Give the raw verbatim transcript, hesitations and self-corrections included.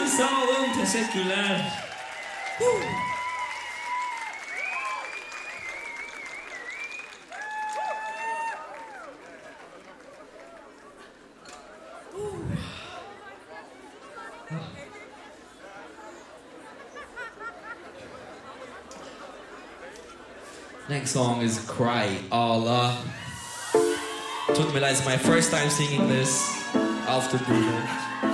Sağ olun, teşekkürler. Next song is Cry Allah. Took me like it's my first time singing this after Bruno.